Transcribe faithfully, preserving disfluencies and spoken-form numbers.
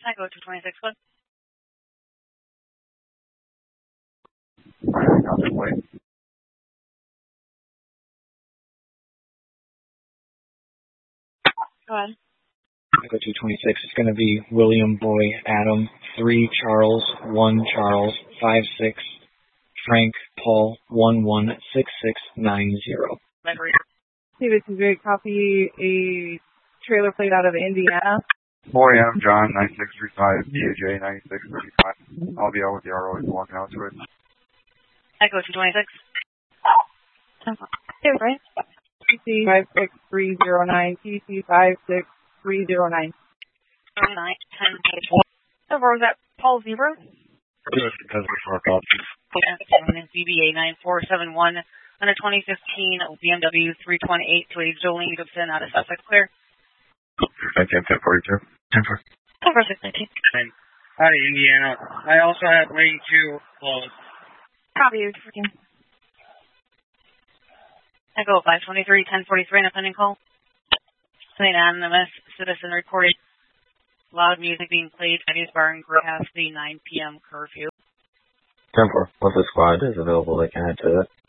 Echo two twenty-six, what? Wait. Go ahead. Echo two twenty-six, it's going to be William Boy Adam, three Charles, one Charles, five six, Frank Paul, one one six six nine zero. Hey, this is Great Coffee, a trailer plate out of Indiana. four A M John, nine six three five, D J nine six three five. I'll be out with the R O walking out to it. Echo two twenty-six. Hey, right? T C five six three zero nine, T C five six three zero nine. nine ten page. Over, was that Paul Zebra? Yes, because we fork up. B B A nine four seven one on a twenty fifteen B M W three twenty-eight to a Jolene Gibson out of Sussex Clear. nineteen ten forty-two. ten four. ten four six nineteen. Out of Indiana. I also have lane two closed. Copy, you're freaking. Echo five twenty-three ten forty-three on a pending call. Saint Anonymous citizen reported loud music being played at his bar and grill past the nine P M curfew. ten four. Once the squad is available, they can head to it.